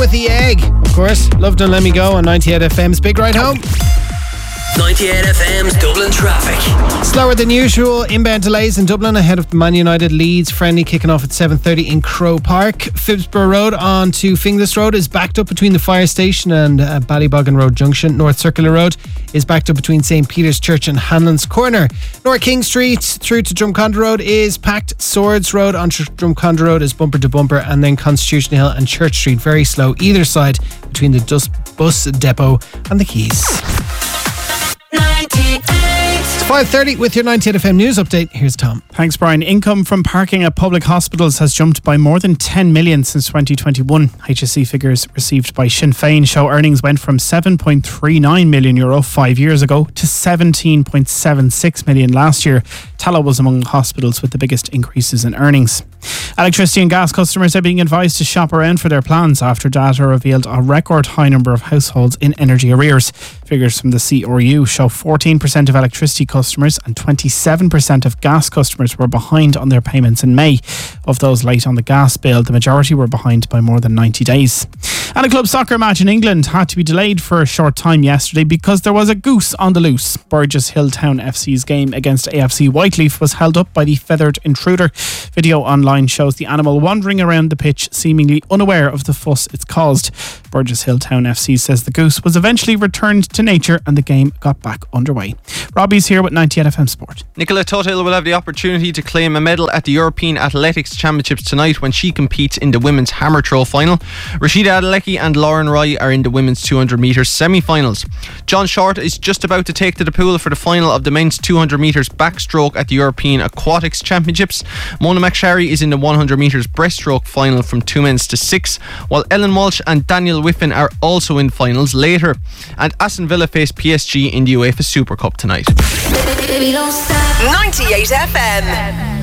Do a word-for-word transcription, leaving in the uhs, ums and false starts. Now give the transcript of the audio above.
with The Egg. Of course, Love Don't Let Me Go on ninety-eight F M's Big Ride Home. ninety-eight F M's Dublin traffic. Slower than usual. Inbound delays in Dublin ahead of the Man United Leeds friendly kicking off at seven thirty in Crow Park. Phibsborough Road on to Finglas Road is backed up between the fire station and uh, Ballyboggin Road Junction. North Circular Road is backed up between Saint Peter's Church and Hanlon's Corner. North King Street through to Drumcondra Road is packed. Swords Road on Drumcondra Road is bumper to bumper, and then Constitution Hill and Church Street very slow either side between the dus- bus depot and the quays. It's five thirty with your ninety-eight F M news update. Here's Tom. Thanks, Brian. Income from parking at public hospitals has jumped by more than ten million since twenty twenty-one. H S C figures received by Sinn Féin show earnings went from seven point three nine million euro five years ago to seventeen point seven six million last year. Tallow was among hospitals with the biggest increases in earnings. Electricity and gas customers are being advised to shop around for their plans after data revealed a record high number of households in energy arrears. Figures from the C R U show fourteen percent of electricity customers and twenty-seven percent of gas customers were behind on their payments in May. Of those late on the gas bill, the majority were behind by more than ninety days. And a club soccer match in England had to be delayed for a short time yesterday because there was a goose on the loose. Burgess Hill Town F C's game against A F C Whiteleaf was held up by the feathered intruder. Video online shows the animal wandering around the pitch, seemingly unaware of the fuss it's caused. Burgess Hill Town F C says the goose was eventually returned to nature and the game got back underway. Robbie's here with ninety-eight F M Sport. Nicola Tuthill will have the opportunity to claim a medal at the European Athletics Championships tonight when she competes in the women's hammer throw final. Rashida Adelecki and Lauren Roy are in the women's two hundred metres semi-finals. John Short is just about to take to the pool for the final of the men's two hundred metres backstroke at the European Aquatics Championships. Mona McSharry is in the one hundred metres breaststroke final from two men's to six, while Ellen Walsh and Daniel Whiffen are also in finals later. And Aston Villa face P S G in the UEFA Super Cup tonight. ninety-eight F M.